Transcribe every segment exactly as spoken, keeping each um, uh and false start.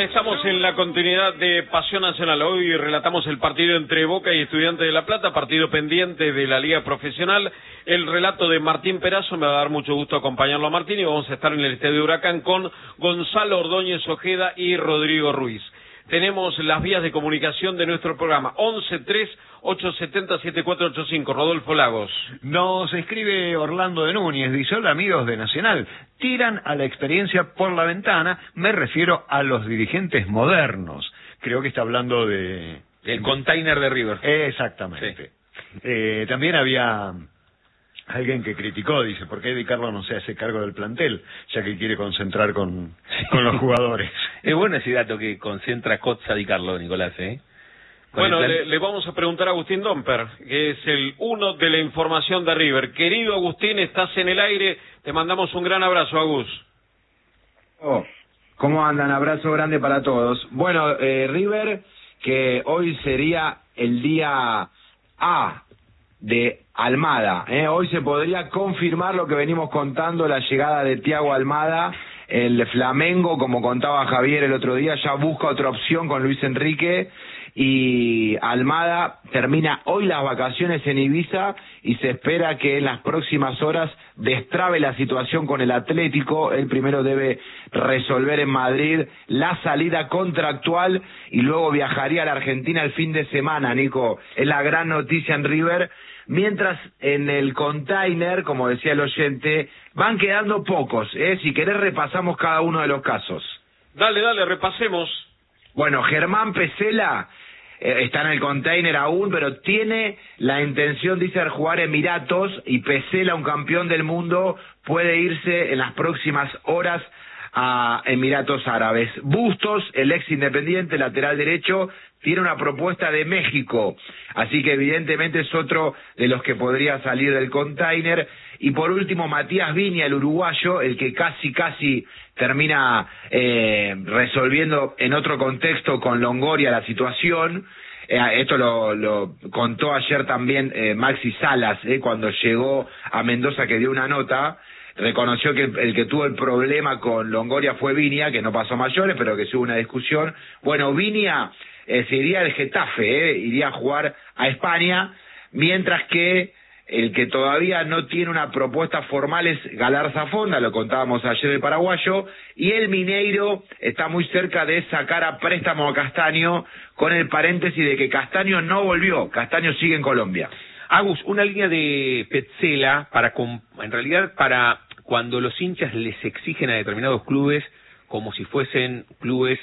estamos en la continuidad de Pasión Nacional. Hoy relatamos el partido entre Boca y Estudiantes de La Plata, partido pendiente de la Liga Profesional. El relato de Martín Perazo, me va a dar mucho gusto acompañarlo a Martín, y vamos a estar en el Estadio Huracán con Gonzalo Ordóñez Ojeda y Rodrigo Ruiz. Tenemos las vías de comunicación de nuestro programa, once tres ocho siete cero siete cuatro ocho cinco. Rodolfo Lagos. Nos escribe Orlando de Núñez, dice: hola amigos de Nacional, tiran a la experiencia por la ventana, me refiero a los dirigentes modernos. Creo que está hablando de... El container de River. Exactamente. Sí. Eh, también había alguien que criticó, dice, ¿por qué Di Carlo no se hace cargo del plantel? Ya que quiere concentrar con, con los jugadores. Es bueno ese dato que concentra Cozza Di Carlo, Nicolás, ¿eh? Con Bueno, le, le vamos a preguntar a Agustín Domper, que es el uno de la información de River. Querido Agustín, estás en el aire, te mandamos un gran abrazo, Agus. Oh, ¿cómo andan? Abrazo grande para todos. Bueno, eh, River, que hoy sería el día A de Almada, ¿eh? Hoy se podría confirmar lo que venimos contando, la llegada de Thiago Almada. El Flamengo, como contaba Javier el otro día, ya busca otra opción con Luis Enrique, y Almada termina hoy las vacaciones en Ibiza y se espera que en las próximas horas destrabe la situación con el Atlético. Él primero debe resolver en Madrid la salida contractual y luego viajaría a la Argentina el fin de semana, Nico. Es la gran noticia en River. Mientras en el container, como decía el oyente, van quedando pocos, ¿eh? Si querés repasamos cada uno de los casos. Dale, dale, repasemos. Bueno, Germán Pesela eh, está en el container aún, pero tiene la intención, dice, de jugar Emiratos, y Pesela, un campeón del mundo, puede irse en las próximas horas a Emiratos Árabes. Bustos, el ex Independiente, lateral derecho, tiene una propuesta de México, así que evidentemente es otro de los que podría salir del container. Y por último, Matías Viña, el uruguayo, el que casi casi termina eh, resolviendo en otro contexto con Longoria la situación. Eh, esto lo, lo contó ayer también eh, Maxi Salas, eh, cuando llegó a Mendoza, que dio una nota. Reconoció que el, el que tuvo el problema con Longoria fue Viña, que no pasó a mayores, pero que hubo una discusión. Bueno, Viña eh, se iría al Getafe, eh, iría a jugar a España, mientras que el que todavía no tiene una propuesta formal es Galarza Fonda, lo contábamos ayer, el paraguayo, y el Mineiro está muy cerca de sacar a préstamo a Castaño, con el paréntesis de que Castaño no volvió, Castaño sigue en Colombia. Agus, una línea de Petzela, para en realidad para cuando los hinchas les exigen a determinados clubes como si fuesen clubes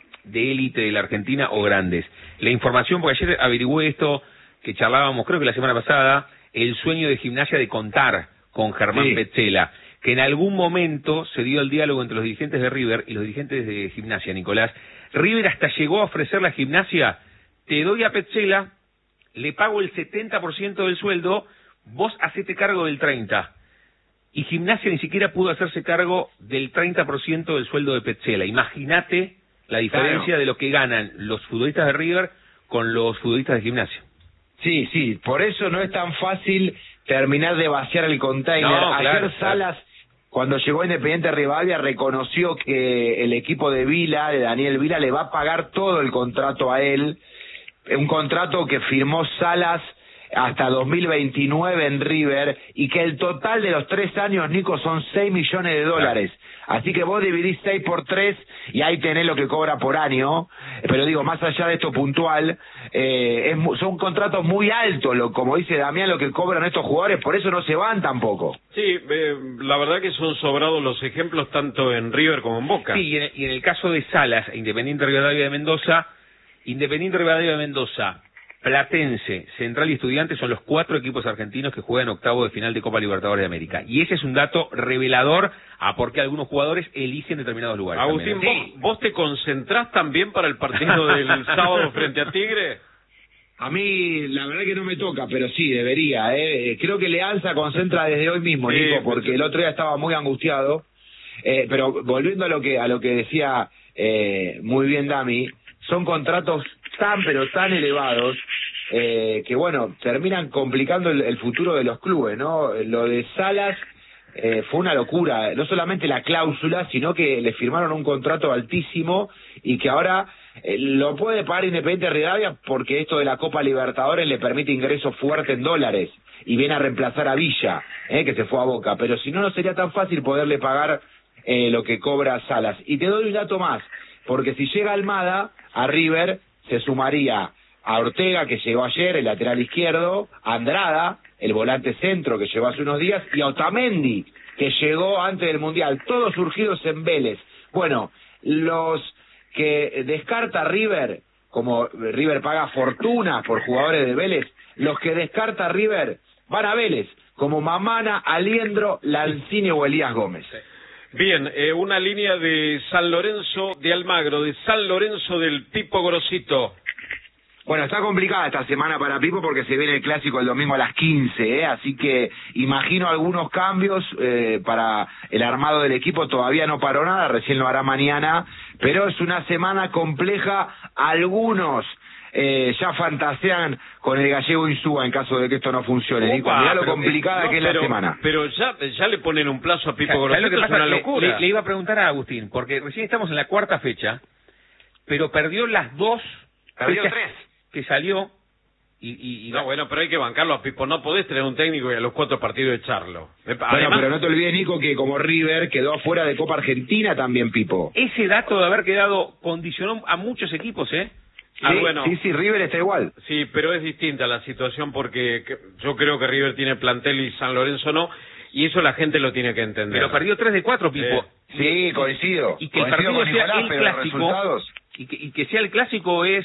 de élite de la Argentina o grandes. La información, porque ayer averigüé esto que charlábamos, creo que la semana pasada, el sueño de Gimnasia de contar con Germán sí. Petzela, que en algún momento se dio el diálogo entre los dirigentes de River y los dirigentes de Gimnasia, Nicolás. River hasta llegó a ofrecerle a Gimnasia: te doy a Petzela, le pago el setenta por ciento del sueldo, vos hacete cargo del treinta por ciento. Y Gimnasia ni siquiera pudo hacerse cargo del treinta por ciento del sueldo de Petzela. Imagínate la diferencia claro. de lo que ganan los futbolistas de River con los futbolistas de Gimnasia. Sí, sí, por eso no es tan fácil terminar de vaciar el container. No, Ayer claro, Salas, claro. cuando llegó a Independiente Rivadavia, reconoció que el equipo de Vila, de Daniel Vila, le va a pagar todo el contrato a él. Un contrato que firmó Salas hasta dos mil veintinueve en River, y que el total de los tres años, Nico, son seis millones de dólares. Así que vos dividís seis por tres y ahí tenés lo que cobra por año. Pero digo, más allá de esto puntual, eh, es, son contratos muy altos, lo, como dice Damián, lo que cobran estos jugadores, por eso no se van tampoco. Sí, eh, la verdad que son sobrados los ejemplos tanto en River como en Boca. Sí, y en, y en el caso de Salas, Independiente Rivadavia de Mendoza, Independiente Rivadavia de Mendoza, Platense, Central y Estudiantes son los cuatro equipos argentinos que juegan octavo de final de Copa Libertadores de América. Y ese es un dato revelador a por qué algunos jugadores eligen determinados lugares. Agustín, también, ¿eh? ¿vos, ¿vos te concentrás también para el partido del sábado frente a Tigre? A mí, la verdad que no me toca, pero sí, debería. ¿eh? Creo que Leanza concentra desde hoy mismo, sí, Nico, porque sí. el otro día estaba muy angustiado. Eh, pero volviendo a lo que a lo que decía eh, muy bien Dami, son contratos tan pero tan elevados eh, que bueno, terminan complicando el, el futuro de los clubes, ¿no? Lo de Salas eh, fue una locura, no solamente la cláusula, sino que le firmaron un contrato altísimo y que ahora eh, lo puede pagar Independiente Rivadavia porque esto de la Copa Libertadores le permite ingreso fuerte en dólares y viene a reemplazar a Villa, eh, que se fue a Boca, pero si no, no sería tan fácil poderle pagar eh, lo que cobra Salas. Y te doy un dato más, porque si llega Almada, a River se sumaría a Ortega, que llegó ayer, el lateral izquierdo, a Andrada, el volante centro, que llegó hace unos días, y a Otamendi, que llegó antes del Mundial, todos surgidos en Vélez. Bueno, los que descarta River, como River paga fortuna por jugadores de Vélez, los que descarta River van a Vélez, como Mamana, Aliendro, Lanzini o Elías Gómez. Bien, eh, una línea de San Lorenzo de Almagro, de San Lorenzo del Pipo Grosito. Bueno, está complicada esta semana para Pipo porque se viene el clásico el domingo a las quince, ¿eh? Así que imagino algunos cambios eh, para el armado del equipo. Todavía no paró nada, recién lo hará mañana, pero es una semana compleja. Algunos eh, ya fantasean con el gallego Insúa en caso de que esto no funcione. Nico, mirá lo complicada no, que es pero, la semana. Pero ya, ya le ponen un plazo a Pipo ¿Sabes Grosito, lo que es pasa? una Le- locura. Le, le iba a preguntar a Agustín, porque recién estamos en la cuarta fecha, pero perdió las dos Perdió fechas tres. que salió y, y, y No, bueno, pero hay que bancarlo a Pipo. No podés tener un técnico y a los cuatro partidos echarlo. Bueno, Además, pero no te olvides, Nico, que como River quedó afuera de Copa Argentina también, Pipo. ese dato de haber quedado condicionó a muchos equipos, ¿eh? Sí, Ah, bueno. sí, sí, River está igual. sí, pero es distinta la situación porque que- yo creo que River tiene plantel y San Lorenzo no, y eso la gente lo tiene que entender. Pero perdió tres de cuatro, Pipo. Sí, coincido. Y que el Coincido partido con sea Nicolás, el pero los clásico, resultados... y que, y que sea el clásico es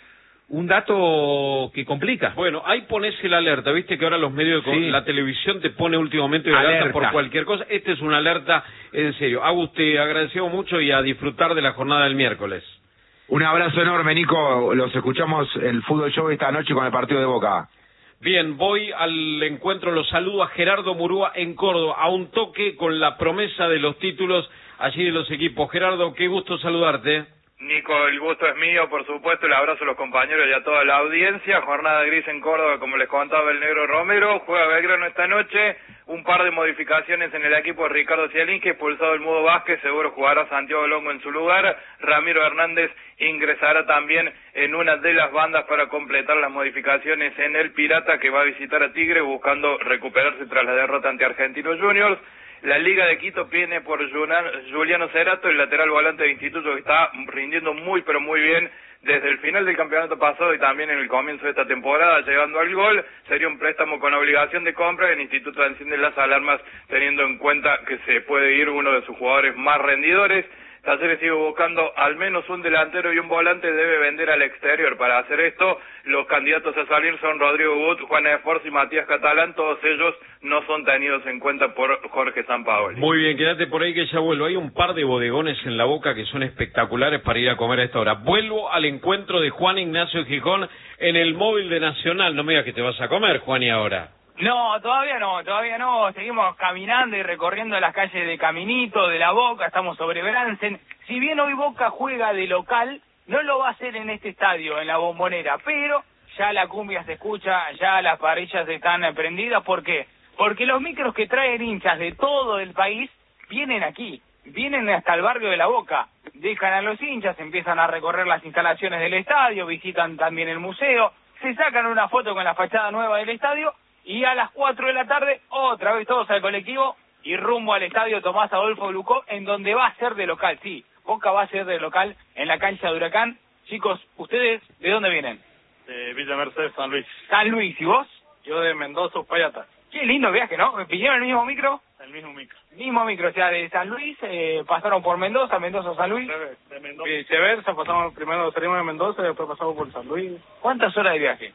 un dato que complica. Bueno, ahí pones el alerta, viste que ahora los medios, de co- Sí. la televisión te pone últimamente alerta, Alerta. por cualquier cosa. Este es una alerta en serio. Agus, te agradecemos mucho y a disfrutar de la jornada del miércoles. Un abrazo enorme, Nico. Los escuchamos el Fútbol Show esta noche con el partido de Boca. Bien, voy al encuentro, los saludo a Gerardo Murúa en Córdoba, a un toque con la promesa de los títulos allí de los equipos. Gerardo, qué gusto saludarte. Nico, el gusto es mío, por supuesto, el abrazo a los compañeros y a toda la audiencia. Jornada gris en Córdoba, como les contaba el negro Romero. Juega Belgrano esta noche, un par de modificaciones en el equipo de Ricardo Cialín, expulsado el Mudo Vázquez, seguro jugará Santiago Longo en su lugar. Ramiro Hernández ingresará también en una de las bandas para completar las modificaciones en el Pirata, que va a visitar a Tigre buscando recuperarse tras la derrota ante Argentinos Juniors. La Liga de Quito viene por Juliano Cerato, el lateral volante del Instituto, que está rindiendo muy pero muy bien desde el final del campeonato pasado y también en el comienzo de esta temporada, llegando al gol. Sería un préstamo con obligación de compra. El Instituto enciende las alarmas teniendo en cuenta que se puede ir uno de sus jugadores más rendidores. Talleres sigue buscando al menos un delantero y un volante, debe vender al exterior. Para hacer esto, los candidatos a salir son Rodrigo Gut, Juan Esforza y Matías Catalán. Todos ellos no son tenidos en cuenta por Jorge Sampaoli. Muy bien, quédate por ahí que ya vuelvo. Hay un par de bodegones en la Boca que son espectaculares para ir a comer a esta hora. Vuelvo al encuentro de Juan Ignacio Gijón en el móvil de Nacional. No me digas que te vas a comer, Juan, y ahora. No, todavía no, todavía no. Seguimos caminando y recorriendo las calles de Caminito, de la Boca, estamos sobre Bransen. Si bien hoy Boca juega de local, no lo va a hacer en este estadio, en la Bombonera, pero ya la cumbia se escucha, ya las parrillas están prendidas. ¿Por qué? Porque los micros que traen hinchas de todo el país vienen aquí, vienen hasta el barrio de la Boca, dejan a los hinchas, empiezan a recorrer las instalaciones del estadio, visitan también el museo, se sacan una foto con la fachada nueva del estadio, y a las cuatro de la tarde, otra vez todos al colectivo y rumbo al estadio Tomás Adolfo Blucó, en donde va a ser de local. Sí, Boca va a ser de local en la cancha de Huracán. Chicos, ¿ustedes de dónde vienen? De Villa Mercedes, San Luis. San Luis, ¿y vos? Yo de Mendoza, Uspallata. Qué lindo viaje, ¿no? ¿Pidieron el mismo micro? El mismo micro. Mismo micro, o sea, de San Luis, eh, pasaron por Mendoza, Mendoza, San Luis. De Mendoza. Viceversa, pasamos primero salimos de Mendoza y después pasamos por San Luis. ¿Cuántas horas de viaje?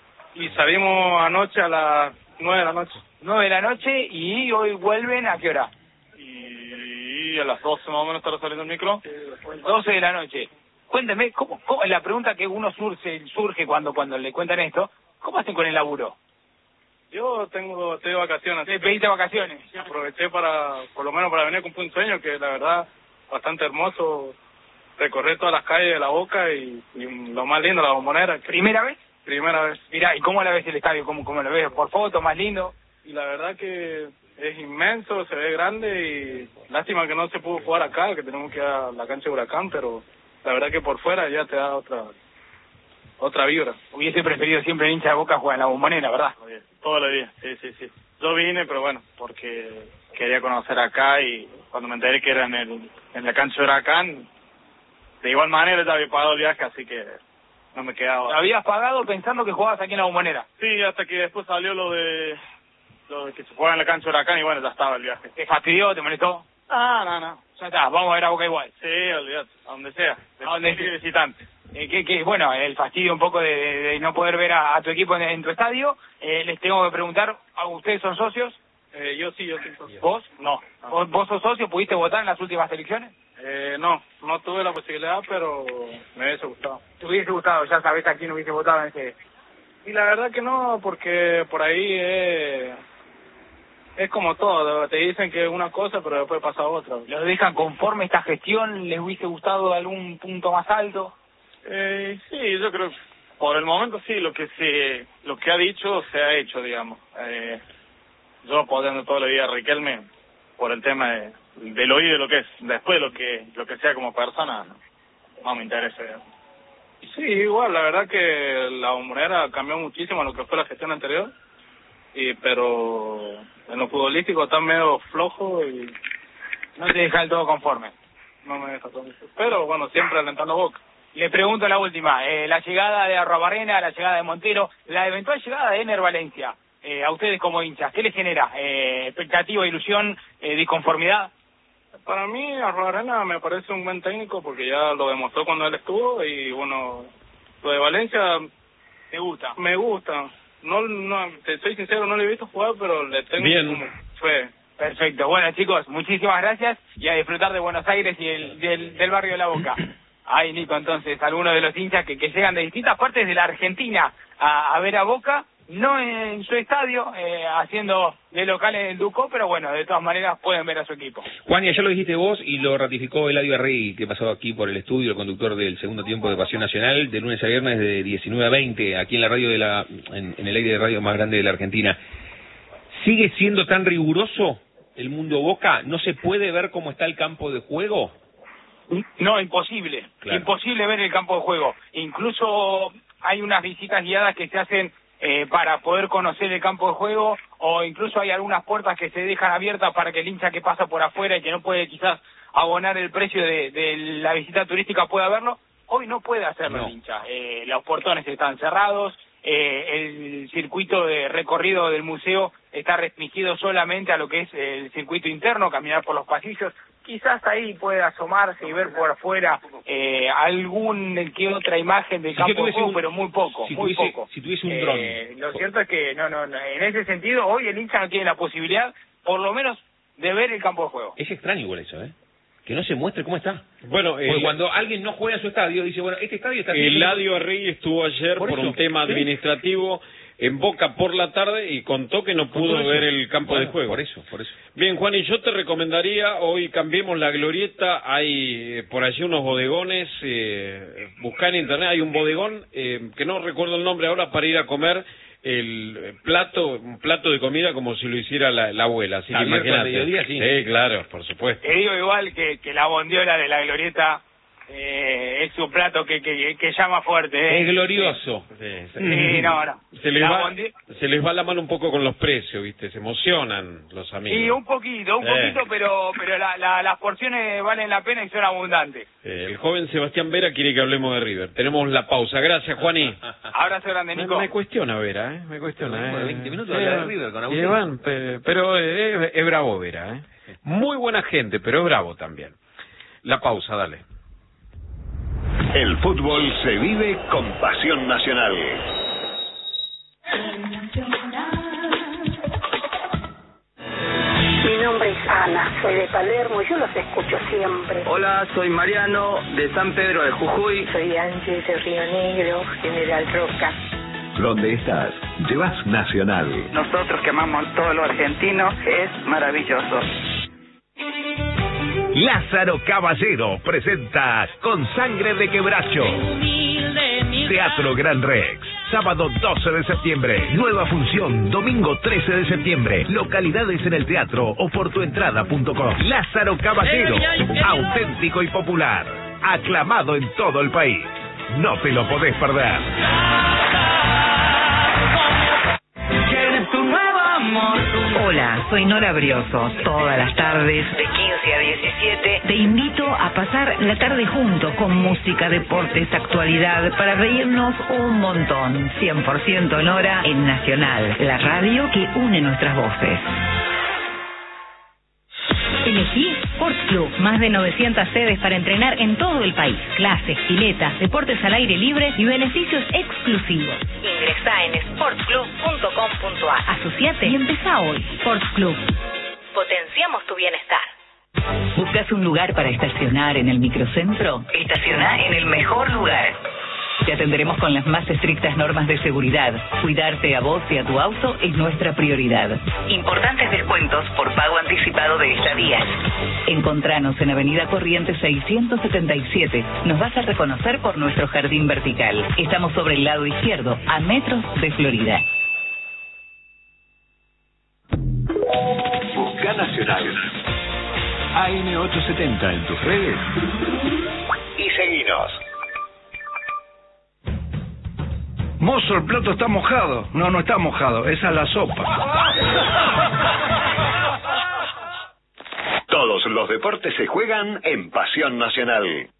Y salimos anoche a las nueve de la noche. Nueve de la noche, y hoy vuelven, ¿a qué hora? Y, y a las doce más o menos estará saliendo el micro. doce de la noche. Cuénteme, ¿cómo, cómo, la pregunta que uno surge, surge cuando cuando le cuentan esto, ¿cómo hacen con el laburo? Yo tengo, estoy de vacaciones. ¿Te pediste vacaciones? Aproveché para, por lo menos para venir a cumplir un sueño que la verdad, bastante hermoso, recorrer todas las calles de La Boca y, y lo más lindo, la Bombonera. ¿Primera vez? Primera vez. Mirá, ¿y cómo la ves el estadio? ¿Cómo, cómo lo ves? ¿Por foto, más lindo? Y la verdad que es inmenso, se ve grande y lástima que no se pudo jugar acá, que tenemos que ir a la cancha de Huracán, pero la verdad que por fuera ya te da otra otra vibra. Hubiese preferido siempre el hincha de Boca jugar en la Bombonera, ¿verdad? Todos los días, sí, sí, sí. Yo vine, pero bueno, porque quería conocer acá y cuando me enteré que era en el en la cancha de Huracán, de igual manera ya había pagado el viaje, así que no me quedaba. ¿Habías pagado pensando que jugabas aquí en la Bombonera? Sí, hasta que después salió lo de lo de que se juega en la cancha de Huracán y bueno, ya estaba el viaje. ¿Te fastidió? ¿Te molestó? Ah, no, no. Ya está, vamos a ver a Boca igual. Sí, olvídate, a donde sea. A donde sea visitante. Eh, que, que, bueno, el fastidio un poco de, de, de no poder ver a, a tu equipo en, en tu estadio. Eh, les tengo que preguntar, ¿ustedes son socios? Eh, yo sí, yo soy socio. ¿Vos? No. no. ¿Vos, ¿Vos sos socio? ¿Pudiste votar en las últimas elecciones? Eh, no, no tuve la posibilidad, pero me hubiese gustado. ¿Te hubiese gustado? Ya sabés a quién hubiese votado en ese... Y la verdad que no, porque por ahí eh, es como todo, te dicen que es una cosa, pero después pasa otra. ¿Los dejan conforme esta gestión? ¿Les hubiese gustado algún punto más alto? Eh, sí, yo creo, por el momento sí, lo que se, lo que ha dicho se ha hecho, digamos. Eh, yo apoyando todo el día a Riquelme por el tema de, del oído de lo que es, después lo que lo que sea como persona, no, no me interesa. Digamos. Sí, igual, la verdad que la Bombonera cambió muchísimo a lo que fue la gestión anterior, y pero en lo futbolístico está medio flojo y no te deja del todo conforme. No me deja todo. Pero bueno, siempre alentando Boca. Le pregunto la última, eh, la llegada de Arruabarrena, la llegada de Montero, la eventual llegada de Ener Valencia, eh, a ustedes como hinchas, ¿qué les genera? Eh, ¿Expectativa, ilusión, eh, disconformidad? Para mí Arruabarrena me parece un buen técnico porque ya lo demostró cuando él estuvo y bueno, lo de Valencia ¿te gusta? Me gusta, no, no te soy sincero, no le he visto jugar, pero le tengo Bien. como fe. Perfecto, bueno chicos, muchísimas gracias y a disfrutar de Buenos Aires y el, del, del barrio de La Boca. Ahí Nico, entonces, algunos de los hinchas que, que llegan de distintas partes de la Argentina a, a ver a Boca, no en su estadio, eh, haciendo de local en el Ducó, pero bueno, de todas maneras pueden ver a su equipo. Juan, ya lo dijiste vos y lo ratificó Eladio Arregui, que pasó aquí por el estudio, el conductor del segundo tiempo de Pasión Nacional, de lunes a viernes de diecinueve a veinte, aquí en la radio de la, en, en el aire de radio más grande de la Argentina. ¿Sigue siendo tan riguroso el mundo Boca? ¿No se puede ver cómo está el campo de juego? No, imposible, claro. Imposible ver el campo de juego. Incluso hay unas visitas guiadas que se hacen eh, para poder conocer el campo de juego, o incluso hay algunas puertas que se dejan abiertas para que el hincha que pasa por afuera y que no puede quizás abonar el precio de, de la visita turística pueda verlo. Hoy no puede hacerlo no. el hincha. Eh, los portones están cerrados, eh, el circuito de recorrido del museo está restringido solamente a lo que es el circuito interno, caminar por los pasillos. Quizás ahí puede asomarse y ver por afuera eh, algún que otra imagen del si campo de juego, un, pero muy poco, si muy tuviese, poco. Si tuviese un dron. Eh, lo cierto es que no, no, no, en ese sentido hoy el hincha no tiene la posibilidad, por lo menos, de ver el campo de juego. Es extraño igual eso, ¿eh? Que no se muestre cómo está. Bueno, Porque el, cuando alguien no juega en su estadio, dice, bueno, este estadio está... Eladio Arregui estuvo ayer por, por un tema ¿sí? administrativo en Boca por la tarde y contó que no pudo ver el campo bueno, de juego. Por eso, por eso. Bien, Juan, y yo te recomendaría, hoy cambiemos la glorieta, hay eh, por allí unos bodegones, eh, buscar en internet, hay un bodegón, eh, que no recuerdo el nombre ahora, para ir a comer el plato, un plato de comida como si lo hiciera la, la abuela, así que imagínate. Mediodía, sí. sí, claro, por supuesto. Te digo igual que, que la bondiola de la glorieta eh, es un plato que, que, que llama fuerte. ¿eh? Es glorioso. Sí, sí. sí no, no. Se les, va, bondi... se les va la mano un poco con los precios, ¿viste? Se emocionan los amigos. Sí, un poquito, un eh. poquito, pero pero la, la, las porciones valen la pena y son abundantes. Eh, el joven Sebastián Vera quiere que hablemos de River. Tenemos la pausa. Gracias, Juaní. Abrazo grande, Nico. Me, me cuestiona Vera, ¿eh? Me cuestiona. Eh. veinte minutos de hablar de River con Agustín. Van, pero, pero es, es bravo Vera, ¿eh? Muy buena gente, pero es bravo también. La pausa, dale. El fútbol se vive con Pasión Nacional. Mi nombre es Ana, soy de Palermo y yo los escucho siempre. Hola, soy Mariano de San Pedro de Jujuy. Soy Ángel de Río Negro, General Roca. Donde estás, llevas Nacional. Nosotros que amamos todo lo argentino, es maravilloso. Lázaro Caballero presenta Con Sangre de Quebracho. Teatro Gran Rex. sábado doce de septiembre. Nueva función, domingo trece de septiembre. Localidades en el teatro o por tu entrada punto com. Lázaro Caballero, auténtico y popular. Aclamado en todo el país. No te lo podés perder. Hola, soy Nora Brioso. Todas las tardes, de quince a diecisiete, te invito a pasar la tarde juntos con música, deportes, actualidad, para reírnos un montón. cien por ciento Nora en Nacional, la radio que une nuestras voces. Elegí Sports Club, más de novecientas sedes para entrenar en todo el país. Clases, piletas, deportes al aire libre y beneficios exclusivos. Ingresá en sports club punto com punto a r. Asociate y empezá hoy. Sports Club. Potenciamos tu bienestar. ¿Buscas un lugar para estacionar en el microcentro? Estacioná en el mejor lugar. Te atenderemos con las más estrictas normas de seguridad. Cuidarte a vos y a tu auto es nuestra prioridad. Importantes descuentos por pago anticipado de estadías. Encontranos en Avenida Corrientes seiscientos setenta y siete. Nos vas a reconocer por nuestro jardín vertical. Estamos sobre el lado izquierdo, a metros de Florida. Busca Nacional. A M ochocientos setenta en tus redes. Y seguinos. Mozo, el plato está mojado. No, no está mojado. Esa es la sopa. Todos los deportes se juegan en Pasión Nacional.